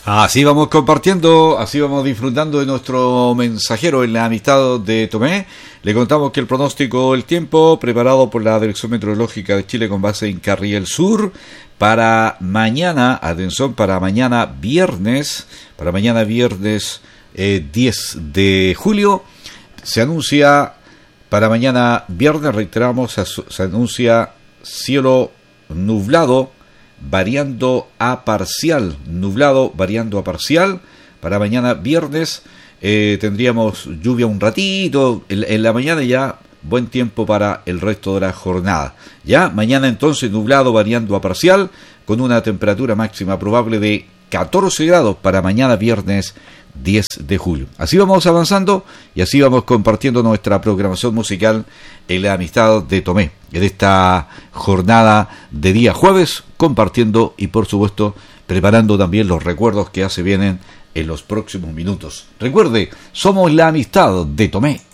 Así vamos compartiendo, así vamos disfrutando de nuestro mensajero en la amistad de Tomé. Le contamos que el pronóstico del tiempo, preparado por la Dirección Meteorológica de Chile con base en Carriel Sur, para mañana, atención, para mañana viernes 10 de julio, se anuncia, para mañana viernes, reiteramos, se anuncia cielo nublado, variando a parcial, nublado variando a parcial. Para mañana viernes tendríamos lluvia un ratito, en la mañana ya buen tiempo para el resto de la jornada. Ya mañana entonces nublado variando a parcial, con una temperatura máxima probable de 14 grados para mañana viernes 10 de julio. Así vamos avanzando y así vamos compartiendo nuestra programación musical en la amistad de Tomé, en esta jornada de día jueves, compartiendo y por supuesto preparando también los recuerdos que ya se vienen en los próximos minutos. Recuerde, somos la amistad de Tomé.